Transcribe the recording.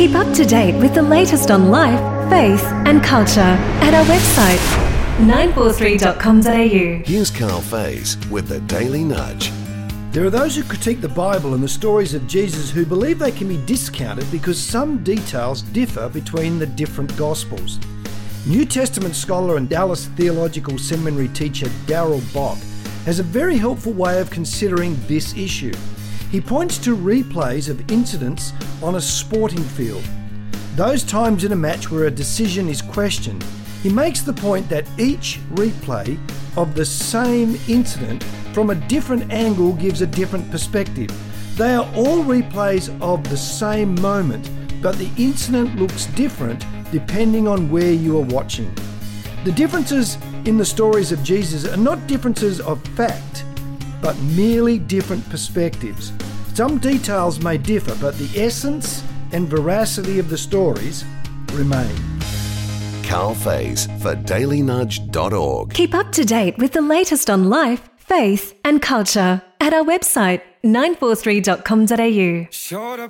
Keep up to date with the latest on life, faith and culture at our website 943.com.au. Here's Carl Faze with the Daily Nudge. There are those who critique the Bible and the stories of Jesus who believe they can be discounted because some details differ between the different Gospels. New Testament scholar and Dallas Theological Seminary teacher Darrell Bock has a very helpful way of considering this issue. He points to replays of incidents on a sporting field. Those times in a match where a decision is questioned. He makes the point that each replay of the same incident from a different angle gives a different perspective. They are all replays of the same moment, but the incident looks different depending on where you are watching. The differences in the stories of Jesus are not differences of fact, but merely different perspectives. Some details may differ, but the essence and veracity of the stories remain. Carl Faze for dailynudge.org. Keep up to date with the latest on life, faith and culture at our website 943.com.au.